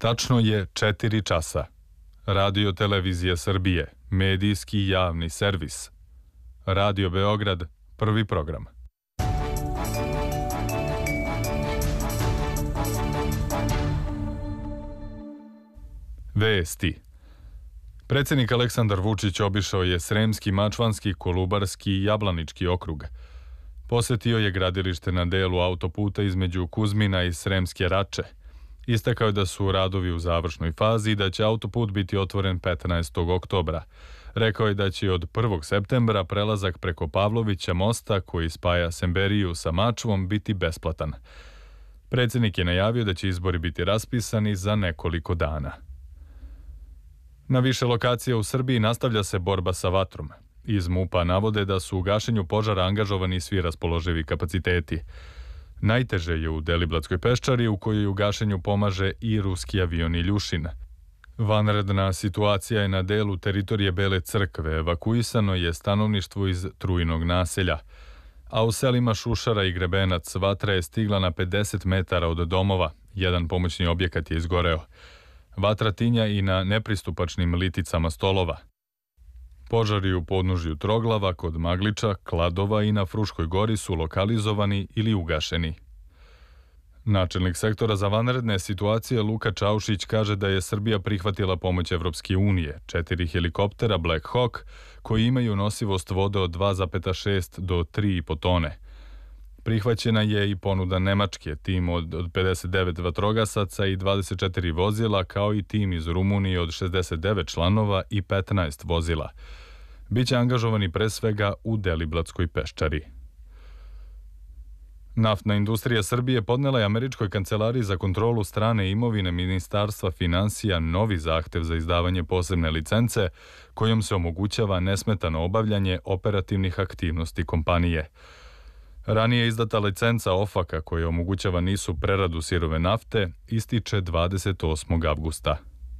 Tačno je 4 časa. Radio Televizija Srbije, medijski javni servis. Radio Beograd, prvi program. Vesti. Predsjednik Aleksandar Vučić obišao je Sremski, Mačvanski, Kolubarski i Jablanički okrug. Posetio je gradilište na delu autoputa između Kuzmina i Sremske Rače. Istakao je da su radovi u završnoj fazi i da će autoput biti otvoren 15. oktobra. Rekao je da će od 1. septembra prelazak preko Pavlovića mosta koji spaja Semberiju sa Mačvom biti besplatan. Predsjednik je najavio da će izbori biti raspisani za nekoliko dana. Na više lokacija u Srbiji nastavlja se borba sa vatrom. Iz MUP-a navode da su u gašenju požara angažovani svi raspoloživi kapaciteti. Najteže je u Deliblatskoj peščari u kojoj u gašenju pomaže i ruski avion Iljušin. Vanredna situacija je na delu teritorije Bele crkve, evakuisano je stanovništvo iz Trujinog naselja. A u selima Šušara i Grebenac vatra je stigla na 50 metara od domova, jedan pomoćni objekat je izgoreo. Vatra tinja i na nepristupačnim liticama stolova. Požari u podnožju Troglava, kod Magliča, Kladova i na Fruškoj gori su lokalizovani ili ugašeni. Načelnik sektora za vanredne situacije Luka Čaušić kaže da je Srbija prihvatila pomoć Evropske unije, 4 helikoptera Black Hawk koji imaju nosivost vode od 2,6 do 3,5 tone. Prihvaćena je i ponuda Nemačke, tim od 59 vatrogasaca i 24 vozila, kao i tim iz Rumunije od 69 članova i 15 vozila. Biće angažovani pre svega u Deliblatskoj peščari. Naftna industrija Srbije podnela je Američkoj kancelariji za kontrolu strane imovine Ministarstva finansija novi zahtev za izdavanje posebne licence kojom se omogućava nesmetano obavljanje operativnih aktivnosti kompanije. Ranije izdata licenca OFAC-a koja omogućava NIS-u preradu sirove nafte ističe 28. avgusta.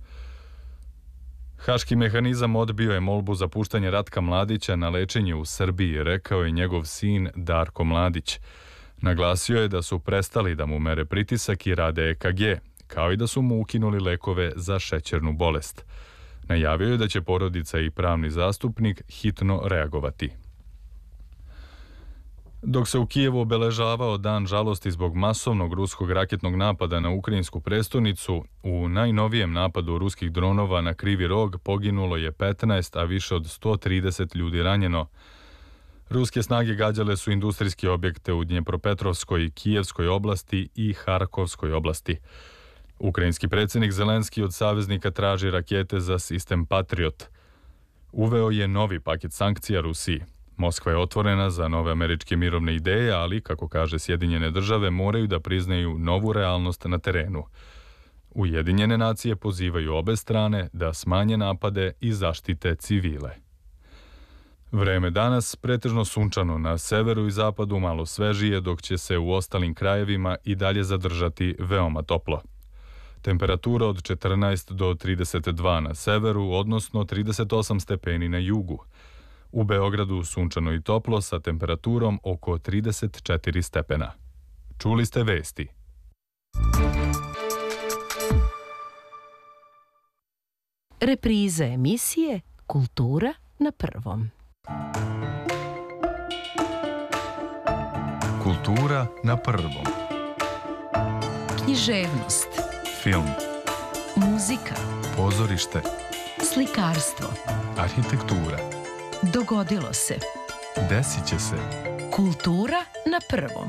Haški mehanizam odbio je molbu za puštanje Ratka Mladića na lečenje u Srbiji, rekao je njegov sin Darko Mladić. Naglasio je da su prestali da mu mere pritisak i rade EKG, kao i da su mu ukinuli lekove za šećernu bolest. Najavio je da će porodica i pravni zastupnik hitno reagovati. Dok se u Kijevu obeležavao dan žalosti zbog masovnog ruskog raketnog napada na ukrajinsku prestonicu, u najnovijem napadu ruskih dronova na Krivi Rog poginulo je 15, a više od 130 ljudi ranjeno. Ruske snage gađale su industrijske objekte u Dnjepropetrovskoj, Kijevskoj oblasti i Harkovskoj oblasti. Ukrajinski predsjednik Zelenski od saveznika traži rakete za sistem Patriot. Uveo je novi paket sankcija Rusiji. Moskva je otvorena za nove američke mirovne ideje, ali, kako kaže Sjedinjene države, moraju da priznaju novu realnost na terenu. Ujedinjene nacije pozivaju obe strane da smanje napade i zaštite civile. Vreme danas pretežno sunčano, na severu i zapadu malo svežije, dok će se u ostalim krajevima i dalje zadržati veoma toplo. Temperatura od 14 do 32 na severu, odnosno 38 stepeni na jugu. U Beogradu sunčano i toplo sa temperaturom oko 34 stepena. Čuli ste vesti. Repriza emisije Kultura na prvom. Kultura na prvom. Književnost. Film. Muzika. Pozorište. Slikarstvo. Arhitektura. Dogodilo se. Desit će se. Kultura na prvom.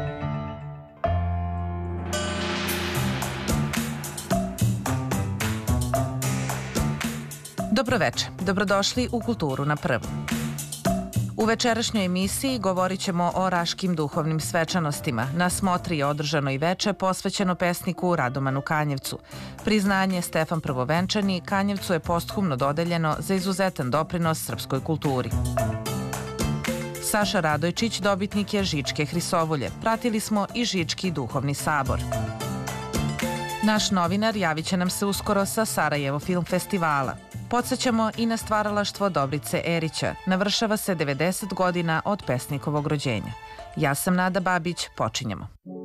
Dobroveče, dobrodošli u Kulturu na prvom. U večerašnjoj emisiji govorit ćemo o raškim duhovnim svečanostima. Na smotri je održano i veče posvećeno pesniku Radomanu Kanjevcu. Priznanje Stefan Prvovenčani Kanjevcu je posthumno dodeljeno za izuzetan doprinos srpskoj kulturi. Saša Radojčić dobitnik je Žičke Hrisovulje. Pratili smo i Žički duhovni sabor. Naš novinar javit će nam se uskoro sa Sarajevo film festivala. Podsećamo i na stvaralaštvo Dobrice Erića. Navršava se 90 godina od pesnikovog rođenja. Ja sam Nada Babić, počinjemo.